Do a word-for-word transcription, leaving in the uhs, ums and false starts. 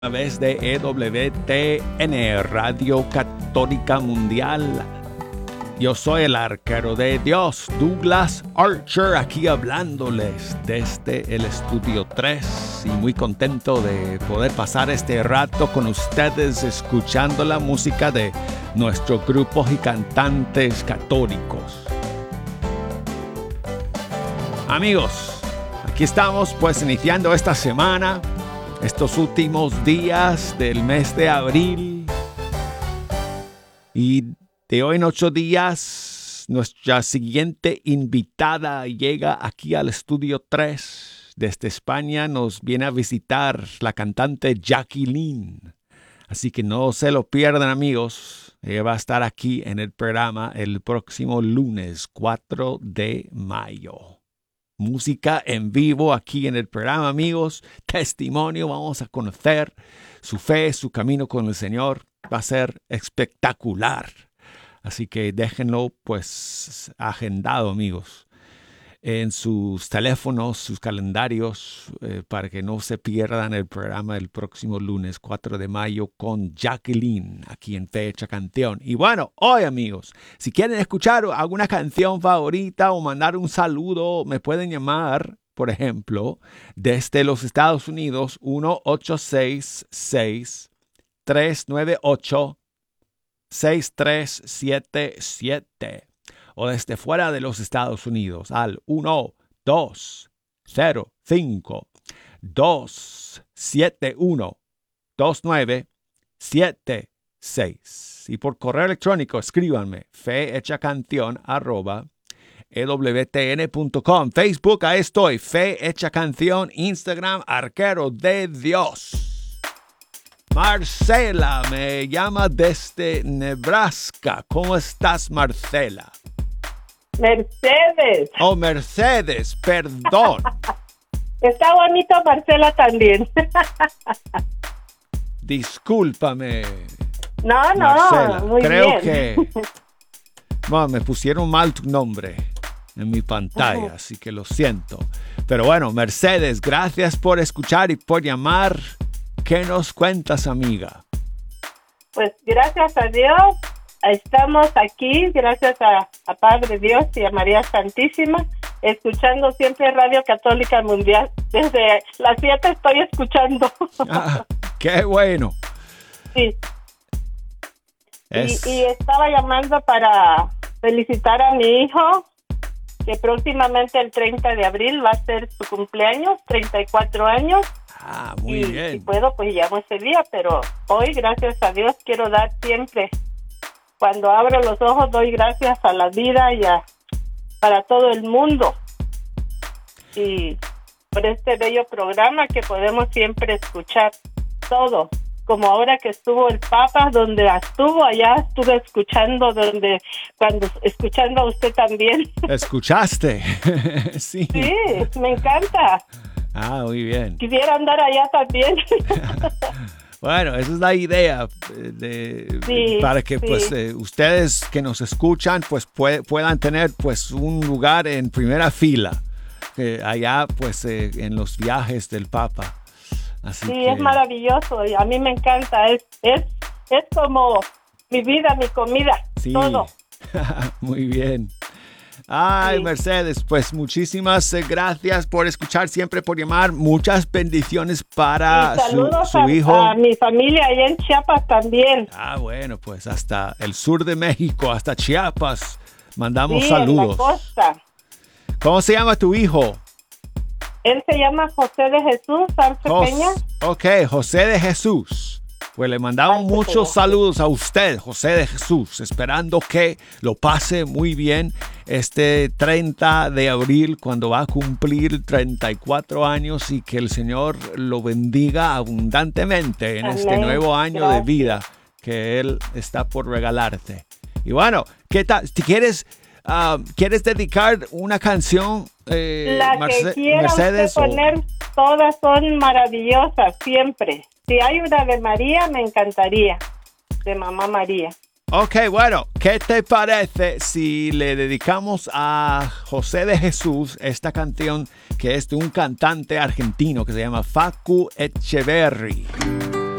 A través de E W T N, Radio Católica Mundial. Yo soy el arquero de Dios, Douglas Archer, aquí hablándoles desde el Estudio tres y muy contento de poder pasar este rato con ustedes escuchando la música de nuestros grupos y cantantes católicos. Amigos, aquí estamos pues iniciando esta semana, estos últimos días del mes de abril, y de hoy en ocho días nuestra siguiente invitada llega aquí al Estudio tres. Desde España nos viene a visitar la cantante Jacqueline. Así que no se lo pierdan, amigos. Ella va a estar aquí en el programa el próximo lunes cuatro de mayo. Música en vivo aquí en el programa, amigos. Testimonio, vamos a conocer su fe, su camino con el Señor. Va a ser espectacular. Así que déjenlo pues agendado, amigos, en sus teléfonos, sus calendarios, eh, para que no se pierdan el programa el próximo lunes cuatro de mayo con Jacqueline aquí en Fecha Canción. Y bueno, hoy, amigos, si quieren escuchar alguna canción favorita o mandar un saludo, me pueden llamar, por ejemplo, desde los Estados Unidos, uno ocho seis seis, tres nueve ocho, seis tres siete siete. O desde fuera de los Estados Unidos al uno dos cero cinco, dos siete uno, dos nueve siete seis. Y por correo electrónico escríbanme fehechacanción arroba e w t n punto com. Facebook, ahí estoy, Fe Hecha Canción. Instagram, Arquero de Dios. Marcela me llama desde Nebraska. ¿Cómo estás, Marcela? Mercedes. Oh, Mercedes, perdón. Está bonito Marcela también. Discúlpame. No, no, Marcela. muy Creo bien. que bueno, me pusieron mal tu nombre en mi pantalla, así que lo siento. Pero bueno, Mercedes, gracias por escuchar y por llamar. ¿Qué nos cuentas, amiga? Pues gracias a Dios, estamos aquí, gracias a, a Padre Dios y a María Santísima, escuchando siempre Radio Católica Mundial. Desde las siete estoy escuchando. Ah, ¡qué bueno! Sí. Es... Y, y estaba llamando para felicitar a mi hijo, que próximamente el treinta de abril va a ser su cumpleaños, treinta y cuatro años. Ah, muy y, bien. Si puedo, pues llamo ese día, pero hoy, gracias a Dios, quiero dar siempre. Cuando abro los ojos, doy gracias a la vida y a, para todo el mundo. Y por este bello programa que podemos siempre escuchar todo. Como ahora que estuvo el Papa, donde estuvo allá, estuve escuchando, donde cuando escuchando a usted también. ¿Escuchaste? Sí. Sí, me encanta. Ah, muy bien. Quisiera andar allá también. Bueno, esa es la idea de, sí, para que sí. pues eh, ustedes que nos escuchan pues pue- puedan tener pues un lugar en primera fila eh, allá pues eh, en los viajes del Papa. Así sí, que... es maravilloso y a mí me encanta. Es es es como mi vida, mi comida, sí. todo. Muy bien. Ay, sí. Mercedes, pues muchísimas gracias por escuchar, siempre por llamar. Muchas bendiciones para su, su a, hijo. a mi familia allá en Chiapas también. Ah, bueno, pues hasta el sur de México, hasta Chiapas, mandamos sí, saludos. En la costa. ¿Cómo se llama tu hijo? Él se llama José de Jesús Arce Jos- Peña. Ok, José de Jesús. Pues le mandamos Arce muchos Peña. saludos a usted, José de Jesús, esperando que lo pase muy bien este treinta de abril, cuando va a cumplir treinta y cuatro años, y que el Señor lo bendiga abundantemente en Amén. este nuevo año Gracias. de vida que Él está por regalarte. Y bueno, ¿qué tal? Si quieres, uh, ¿quieres dedicar una canción, eh, La Marce- que quiera Mercedes? usted o- poner, todas son maravillosas, siempre. Si hay una de María, me encantaría. De Mamá María. Ok, bueno, ¿qué te parece si le dedicamos a José de Jesús esta canción que es de un cantante argentino que se llama Facu Echeverri?